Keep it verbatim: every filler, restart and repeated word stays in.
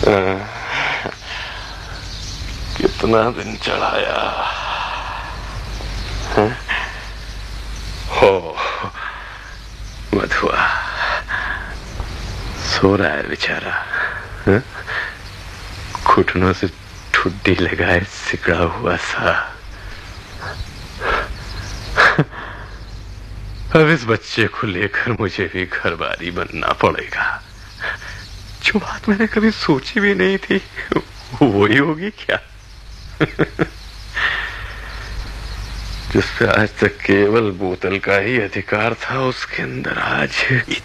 कितना दिन चढ़ाया है? हो मधुआ सो रहा है बेचारा, घुटनों से ठुड्डी लगाए सिकड़ा हुआ सा। अब इस बच्चे को लेकर मुझे भी घरबारी बनना पड़ेगा। जो बात मैंने कभी सोची भी नहीं थी वही होगी क्या? जिस पे आज तक केवल बोतल का ही अधिकार था, उसके अंदर आज